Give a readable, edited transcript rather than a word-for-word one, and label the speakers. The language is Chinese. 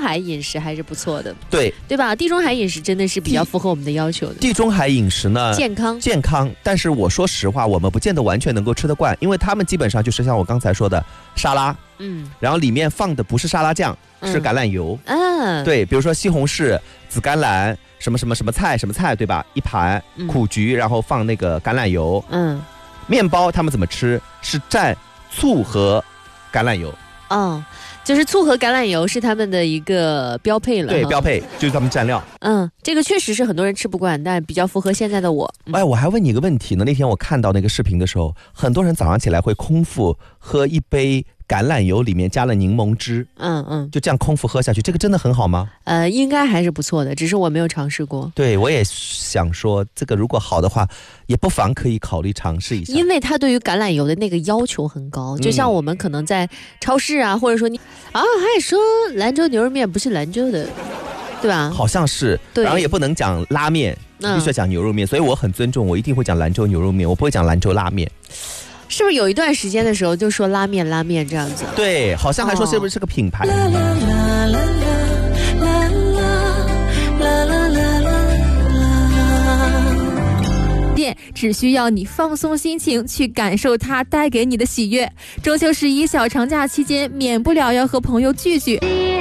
Speaker 1: 海饮食还是不错的，
Speaker 2: 对
Speaker 1: 吧？地中海饮食真的是比较符合我们的要求的。
Speaker 2: 地中海饮食呢，健康，但是我说实话，我们不见得完全能够吃得惯，因为他们基本上就是像我刚才说的沙拉，然后里面放的不是沙拉酱，是橄榄油，对，比如说西红柿、紫甘蓝，什么什么什么菜，对吧？一盘苦菊，然后放那个橄榄油，面包他们怎么吃？是蘸醋和橄榄油，
Speaker 1: 就是醋和橄榄油是他们的一个标配了，
Speaker 2: 对，标配就是他们蘸料。
Speaker 1: 这个确实是很多人吃不惯，但比较符合现在的我。
Speaker 2: 我还问你一个问题呢，那天我看到那个视频的时候，很多人早上起来会空腹喝一杯橄榄油，里面加了柠檬汁，就这样空腹喝下去，这个真的很好吗？
Speaker 1: 应该还是不错的，只是我没有尝试过。
Speaker 2: 对，我也想说，这个如果好的话，也不妨可以考虑尝试一下。
Speaker 1: 因为它对于橄榄油的那个要求很高，就像我们可能在超市啊，或者说你还说兰州牛肉面不是兰州的，对吧？
Speaker 2: 好像是，然后也不能讲拉面，必须要讲牛肉面，所以我很尊重，我一定会讲兰州牛肉面，我不会讲兰州拉面。
Speaker 1: 是不是有一段时间的时候就说拉面这样子？
Speaker 2: 对，好像还说是不是个品牌。
Speaker 3: 只需要你放松心情，去感受它带给你的喜悦。中秋11小长假期间，免不了要和朋友聚聚。